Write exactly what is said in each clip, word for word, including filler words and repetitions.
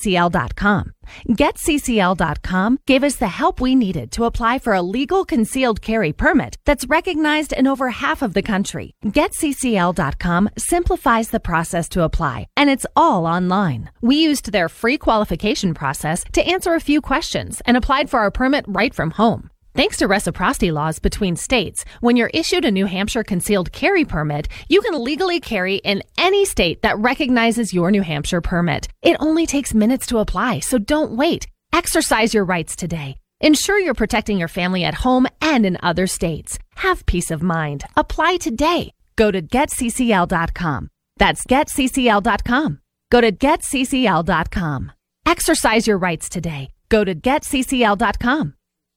C L dot com. Get C C L dot com gave us the help we needed to apply for a legal concealed carry permit that's recognized in over half of the country. Get C C L dot com simplifies the process to apply, and it's all online. We used their free qualification process to answer a few questions and applied for our permit right from home. Thanks to reciprocity laws between states, when you're issued a New Hampshire concealed carry permit, you can legally carry in any state that recognizes your New Hampshire permit. It only takes minutes to apply, so don't wait. Exercise your rights today. Ensure you're protecting your family at home and in other states. Have peace of mind. Apply today. Go to get C C L dot com. That's get C C L dot com. Go to get C C L dot com. Exercise your rights today. Go to get C C L dot com.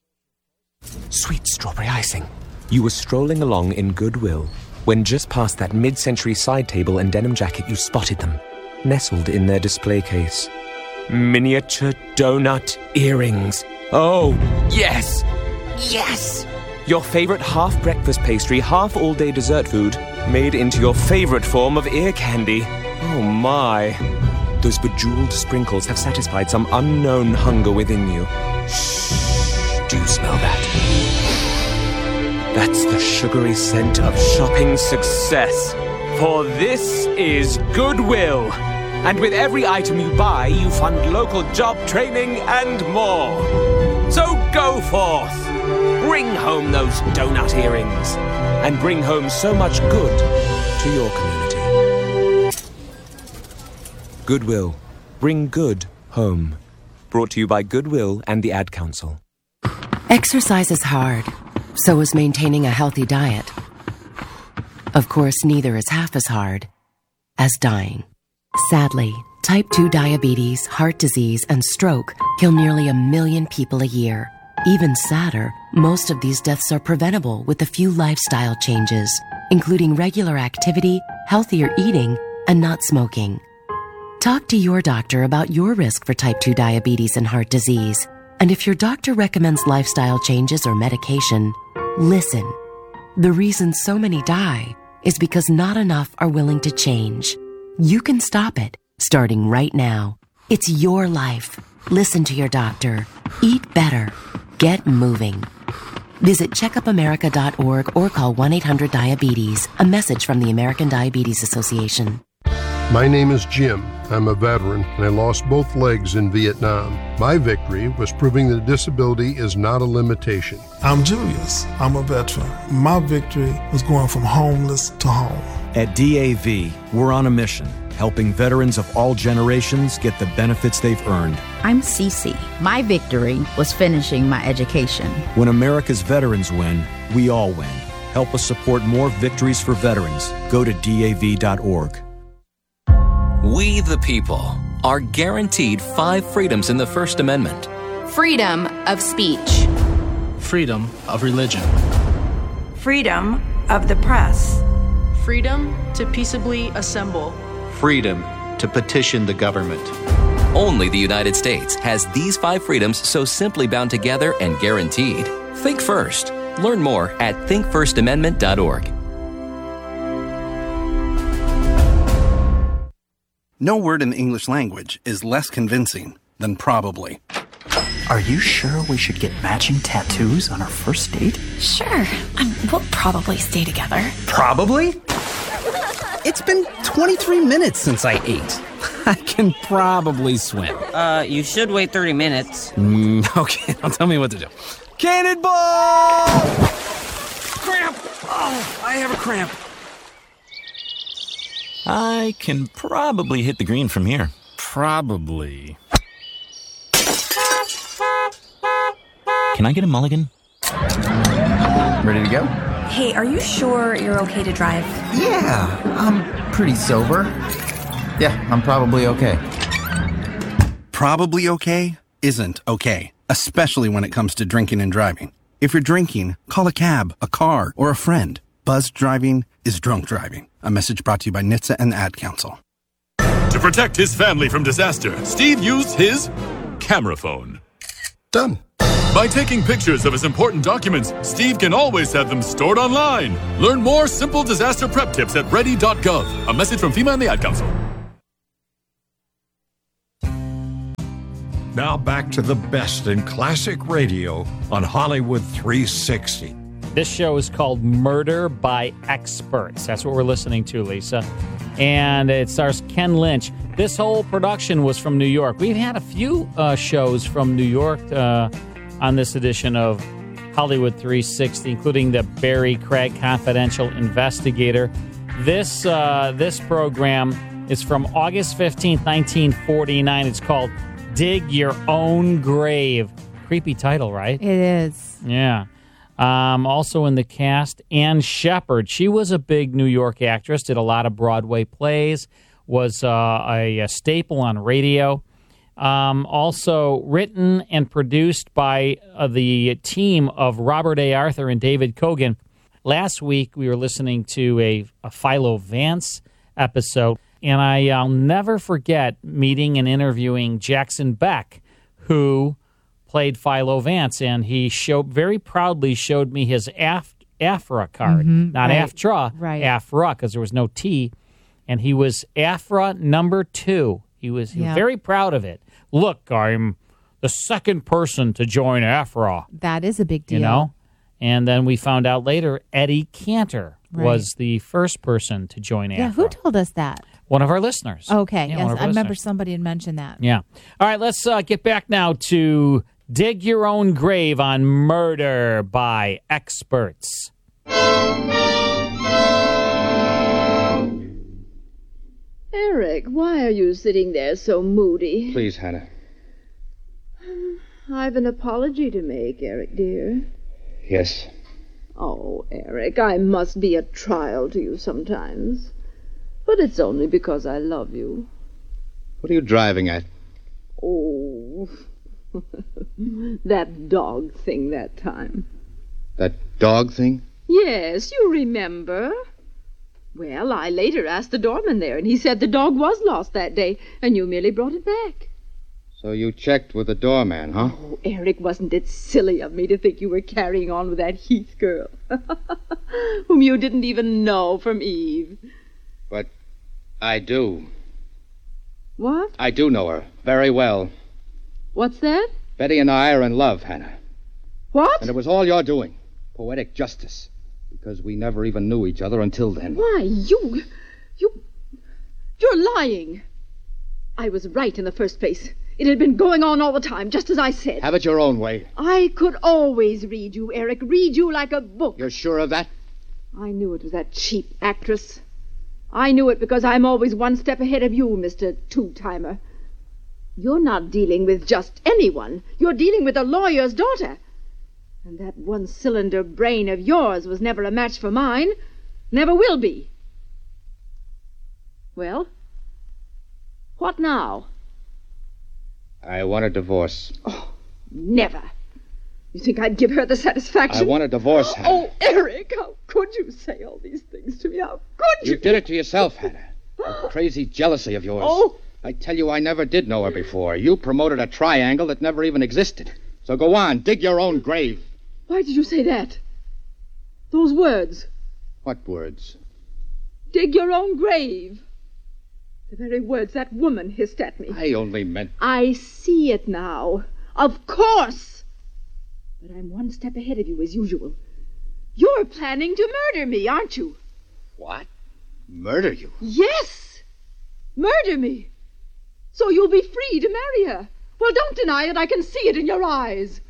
Sweet strawberry icing. You were strolling along in Goodwill when just past that mid-century side table and denim jacket you spotted them, nestled in their display case. Miniature donut earrings. Oh, yes! Yes! Your favorite half-breakfast pastry, half-all-day dessert food, made into your favorite form of ear candy. Oh my. Those bejeweled sprinkles have satisfied some unknown hunger within you. Shh. Do you smell that? That's the sugary scent of shopping success. For this is Goodwill. And with every item you buy, you fund local job training and more. So go forth. Bring home those donut earrings. And bring home so much good to your community. Goodwill. Bring good home. Brought to you by Goodwill and the Ad Council. Exercise is hard, so is maintaining a healthy diet. Of course, neither is half as hard as dying. Sadly, type two diabetes, heart disease, and stroke kill nearly a million people a year. Even sadder, most of these deaths are preventable with a few lifestyle changes, including regular activity, healthier eating, and not smoking. Talk to your doctor about your risk for type two diabetes and heart disease. And if your doctor recommends lifestyle changes or medication, listen. The reason so many die is because not enough are willing to change. You can stop it, starting right now. It's your life. Listen to your doctor. Eat better. Get moving. Visit check up america dot org or call one eight hundred diabetes. A message from the American Diabetes Association. My name is Jim. I'm a veteran, and I lost both legs in Vietnam. My victory was proving that disability is not a limitation. I'm Julius. I'm a veteran. My victory was going from homeless to home. At D A V, we're on a mission, helping veterans of all generations get the benefits they've earned. I'm Cece. My victory was finishing my education. When America's veterans win, we all win. Help us support more victories for veterans. Go to D A V dot org. We, the people, are guaranteed five freedoms in the First Amendment. Freedom of speech. Freedom of religion. Freedom of the press. Freedom to peaceably assemble. Freedom to petition the government. Only the United States has these five freedoms so simply bound together and guaranteed. Think first. Learn more at think first amendment dot org. No word in the English language is less convincing than probably. Are you sure we should get matching tattoos on our first date? Sure. Um, we'll probably stay together. Probably? It's been twenty-three minutes since I ate. I can probably swim. Uh, you should wait thirty minutes. Mm, okay, now tell me what to do. Cannonball! Cramp! Oh, I have a cramp. I can probably hit the green from here. Probably. Can I get a mulligan? Ready to go? Hey, are you sure you're okay to drive? Yeah, I'm pretty sober. Yeah, I'm probably okay. Probably okay isn't okay, especially when it comes to drinking and driving. If you're drinking, call a cab, a car, or a friend. Buzzed driving is drunk driving. A message brought to you by N H T S A and the Ad Council. To protect his family from disaster, Steve used his camera phone. Done. By taking pictures of his important documents, Steve can always have them stored online. Learn more simple disaster prep tips at ready dot gov. A message from FEMA and the Ad Council. Now back to the best in classic radio on Hollywood three sixty. This show is called Murder by Experts. That's what we're listening to, Lisa. And it stars Ken Lynch. This whole production was from New York. We've had a few uh, shows from New York uh, on this edition of Hollywood three sixty, including the Barry Craig Confidential Investigator. This uh, this program is from August fifteenth, nineteen forty-nine. It's called Dig Your Own Grave. Creepy title, right? It is. Yeah. Um, also in the cast, Ann Shepard. She was a big New York actress, did a lot of Broadway plays, was uh, a, a staple on radio. Um, also written and produced by uh, the team of Robert A. Arthur and David Kogan. Last week, we were listening to a, a Philo Vance episode, and I, I'll never forget meeting and interviewing Jackson Beck, who played Philo Vance, and he showed very proudly showed me his Af, Afra card, mm-hmm, not right, Aftra, right. Afra, because there was no T, and he was Afra number two. He was, he yeah. was very proud of it. Look, I'm the second person to join Afra. That is a big deal. You know? And then we found out later Eddie Cantor right. was the first person to join Afra. Yeah, who told us that? One of our listeners. Okay, yeah, yes, I remember listeners. somebody had mentioned that. Yeah. All right, let's uh, get back now to Dig Your Own Grave on Murder by Experts. Eric, why are you sitting there so moody? Please, Hannah. I've an apology to make, Eric, dear. Yes. Oh, Eric, I must be a trial to you sometimes. But it's only because I love you. What are you driving at? Oh, that dog thing that time. That dog thing? Yes, you remember. Well, I later asked the doorman there, and he said the dog was lost that day, and you merely brought it back. So you checked with the doorman, huh? Oh, Eric, wasn't it silly of me to think you were carrying on with that Heath girl, whom you didn't even know from Eve? But I do. What? I do know her very well. What's that? Betty and I are in love, Hannah. What? And it was all your doing. Poetic justice. Because we never even knew each other until then. Why, you... You... You're lying. I was right in the first place. It had been going on all the time, just as I said. Have it your own way. I could always read you, Eric. Read you like a book. You're sure of that? I knew it was that cheap actress. I knew it because I'm always one step ahead of you, Mister Two-Timer. You're not dealing with just anyone. You're dealing with a lawyer's daughter. And that one-cylinder brain of yours was never a match for mine. Never will be. Well, what now? I want a divorce. Oh, never. You think I'd give her the satisfaction? I want a divorce, Hannah. Oh, Eric, how could you say all these things to me? How could you? You did it to yourself, Hannah. That crazy jealousy of yours. Oh! I tell you, I never did know her before. You promoted a triangle that never even existed. So go on, dig your own grave. Why did you say that? Those words. What words? Dig your own grave. The very words that woman hissed at me. I only meant... I see it now. Of course. But I'm one step ahead of you, as usual. You're planning to murder me, aren't you? What? Murder you? Yes. Murder me. So you'll be free to marry her. Well, don't deny it. I can see it in your eyes.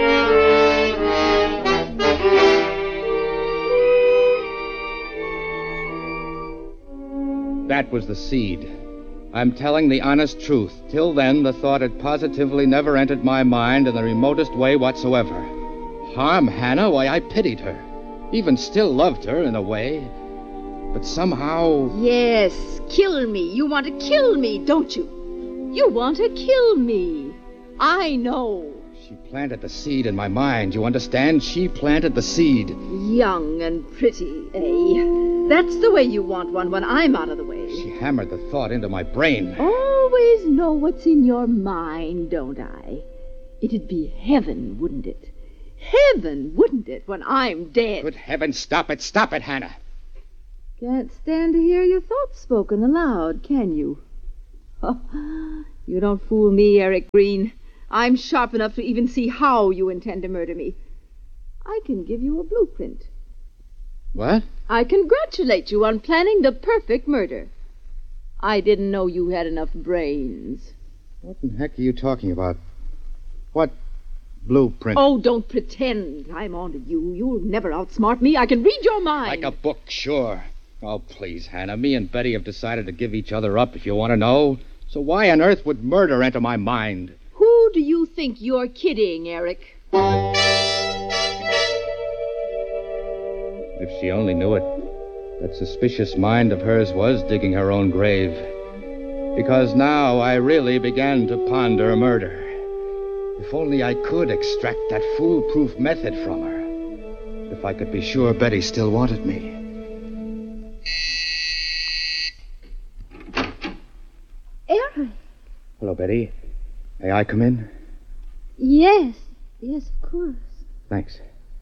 That was the seed. I'm telling the honest truth. Till then, the thought had positively never entered my mind in the remotest way whatsoever. Harm Hannah? Why, I pitied her. Even still loved her, in a way. But somehow... Yes, kill me. You want to kill me, don't you? You want to kill me. I know. She planted the seed in my mind, you understand? She planted the seed. Young and pretty, eh? That's the way you want one when I'm out of the way. She hammered the thought into my brain. Always know what's in your mind, don't I? It'd be heaven, wouldn't it? Heaven, wouldn't it, when I'm dead? Good heavens, stop it, stop it, Hannah. Can't stand to hear your thoughts spoken aloud, can you? Oh, you don't fool me, Eric Green. I'm sharp enough to even see how you intend to murder me. I can give you a blueprint. What? I congratulate you on planning the perfect murder. I didn't know you had enough brains. What in the heck are you talking about? What blueprint? Oh, don't pretend I'm on to you. You'll never outsmart me. I can read your mind. Like a book, sure. Oh, please, Hannah. Me and Betty have decided to give each other up, if you want to know. So why on earth would murder enter my mind? Who do you think you're kidding, Eric? If she only knew it, that suspicious mind of hers was digging her own grave. Because now I really began to ponder murder. If only I could extract that foolproof method from her. If I could be sure Betty still wanted me. Eric? Hello, Betty. May I come in? Yes. Yes, of course. Thanks.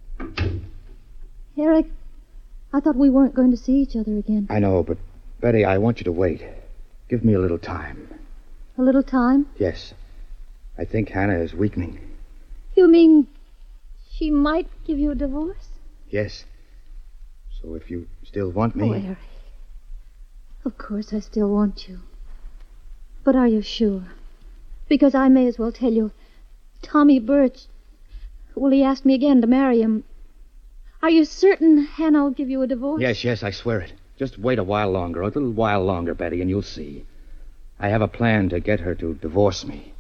Eric, I thought we weren't going to see each other again. I know, but Betty, I want you to wait. Give me a little time. A little time? Yes. I think Hannah is weakening. You mean she might give you a divorce? Yes. So if you still want me... Oh, Eric. Of course I still want you. But are you sure? Because I may as well tell you, Tommy Birch, well, he asked me again to marry him. Are you certain Hannah will give you a divorce? Yes, yes, I swear it. Just wait a while longer, a little while longer, Betty, and you'll see. I have a plan to get her to divorce me.